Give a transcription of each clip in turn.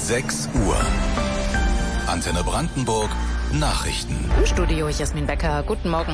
6 Uhr. Antenne Brandenburg, Nachrichten. Im Studio Jasmin Becker. Guten Morgen.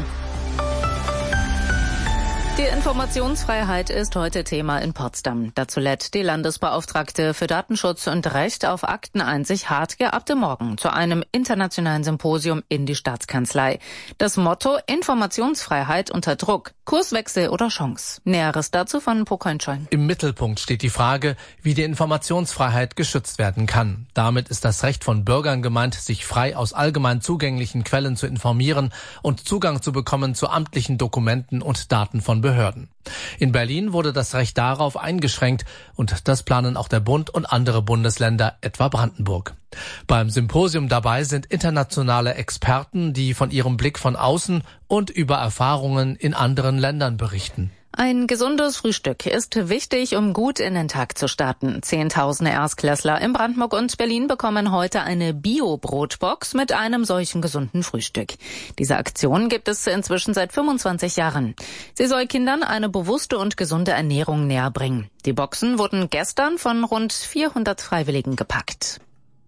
Die Informationsfreiheit ist heute Thema in Potsdam. Dazu lädt die Landesbeauftragte für Datenschutz und Recht auf Akteneinsicht Hartge ab dem Morgen zu einem internationalen Symposium in die Staatskanzlei. Das Motto: Informationsfreiheit unter Druck, Kurswechsel oder Chance. Näheres dazu von Pocoinschein. Im Mittelpunkt steht die Frage, wie die Informationsfreiheit geschützt werden kann. Damit ist das Recht von Bürgern gemeint, sich frei aus allgemein zugänglichen Quellen zu informieren und Zugang zu bekommen zu amtlichen Dokumenten und Daten von Behörden. In Berlin wurde das Recht darauf eingeschränkt und das planen auch der Bund und andere Bundesländer, etwa Brandenburg. Beim Symposium dabei sind internationale Experten, die von ihrem Blick von außen und über Erfahrungen in anderen Ländern berichten. Ein gesundes Frühstück ist wichtig, um gut in den Tag zu starten. Zehntausende Erstklässler in Brandenburg und Berlin bekommen heute eine Bio-Brotbox mit einem solchen gesunden Frühstück. Diese Aktion gibt es inzwischen seit 25 Jahren. Sie soll Kindern eine bewusste und gesunde Ernährung näherbringen. Die Boxen wurden gestern von rund 400 Freiwilligen gepackt.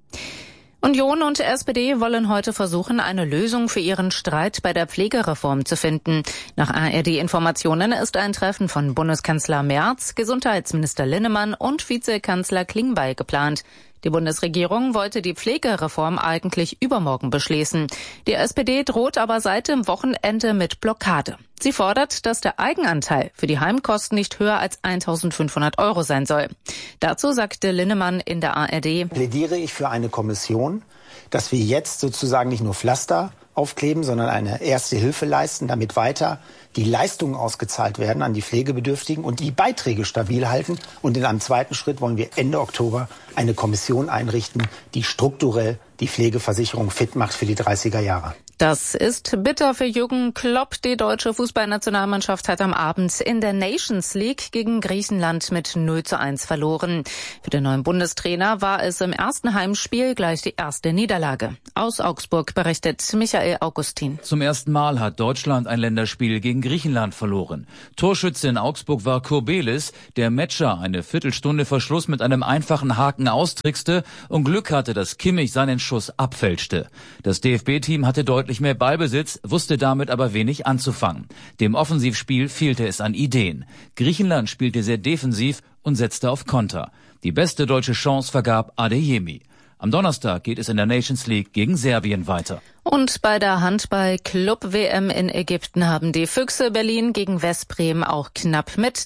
Union und SPD wollen heute versuchen, eine Lösung für ihren Streit bei der Pflegereform zu finden. Nach ARD-Informationen ist ein Treffen von Bundeskanzler Merz, Gesundheitsminister Linnemann und Vizekanzler Klingbeil geplant. Die Bundesregierung wollte die Pflegereform eigentlich übermorgen beschließen. Die SPD droht aber seit dem Wochenende mit Blockade. Sie fordert, dass der Eigenanteil für die Heimkosten nicht höher als 1.500 € sein soll. Dazu sagte Linnemann in der ARD: Plädiere ich für eine Kommission, dass wir jetzt sozusagen nicht nur Pflaster aufkleben, sondern eine erste Hilfe leisten, damit weiter die Leistungen ausgezahlt werden an die Pflegebedürftigen und die Beiträge stabil halten. Und in einem zweiten Schritt wollen wir Ende Oktober eine Kommission einrichten, die strukturell die Pflegeversicherung fit macht für die 30er Jahre. Das ist bitter für Jürgen Klopp. Die deutsche Fußballnationalmannschaft hat am Abend in der Nations League gegen Griechenland mit 0:1 verloren. Für den neuen Bundestrainer war es im ersten Heimspiel gleich die erste Niederlage. Aus Augsburg berichtet Michael Augustin. Zum ersten Mal hat Deutschland ein Länderspiel gegen Griechenland verloren. Torschütze in Augsburg war Kurbelis, der Metscher eine Viertelstunde vor Schluss mit einem einfachen Haken austrickste und Glück hatte, dass Kimmich seinen Schuss abfälschte. Das DFB-Team hatte deutlich mehr Ballbesitz, wusste damit aber wenig anzufangen. Dem Offensivspiel fehlte es an Ideen. Griechenland spielte sehr defensiv und setzte auf Konter. Die beste deutsche Chance vergab Adeyemi. Am Donnerstag geht es in der Nations League gegen Serbien weiter. Und bei der Handball-Club-WM in Ägypten haben die Füchse Berlin gegen Westbrem auch knapp mit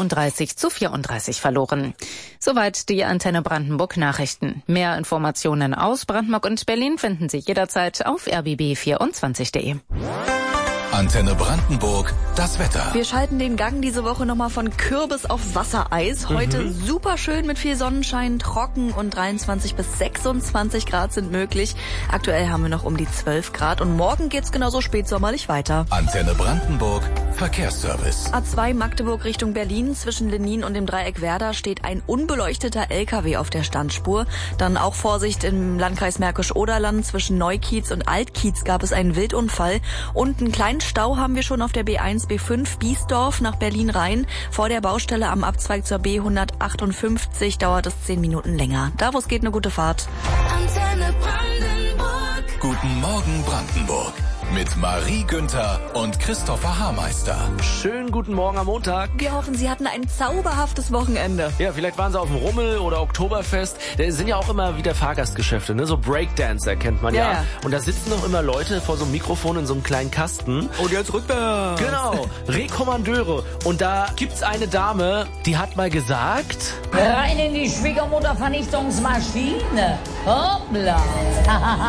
33:34 verloren. Soweit die Antenne Brandenburg Nachrichten. Mehr Informationen aus Brandenburg und Berlin finden Sie jederzeit auf rbb24.de. Antenne Brandenburg, das Wetter. Wir schalten den Gang diese Woche nochmal von Kürbis auf Wassereis. Heute super schön mit viel Sonnenschein, trocken und 23 bis 26 Grad sind möglich. Aktuell haben wir noch um die 12 Grad und morgen geht's genauso spätsommerlich weiter. Antenne Brandenburg, Verkehrsservice. A2 Magdeburg Richtung Berlin, zwischen Lenin und dem Dreieck Werder steht ein unbeleuchteter LKW auf der Standspur. Dann auch Vorsicht im Landkreis Märkisch-Oderland, zwischen Neukiez und Altkiez gab es einen Wildunfall und einen kleinen Stau haben wir schon auf der B1, B5 Biesdorf nach Berlin rein. Vor der Baustelle am Abzweig zur B158 dauert es 10 Minuten länger. Da, wo es geht, eine gute Fahrt. Antenne Brandenburg. Guten Morgen Brandenburg. Mit Marie Günther und Christopher Haarmeister. Schönen guten Morgen am Montag. Wir hoffen, Sie hatten ein zauberhaftes Wochenende. Ja, vielleicht waren Sie auf dem Rummel oder Oktoberfest. Da sind ja auch immer wieder Fahrgastgeschäfte, ne? So Breakdancer kennt man ja. Und da sitzen noch immer Leute vor so einem Mikrofon in so einem kleinen Kasten. Und jetzt rückwärts. Genau, Rekommandeure. Und da gibt's eine Dame, die hat mal gesagt: Rein in die Schwiegermuttervernichtungsmaschine. Hoppla.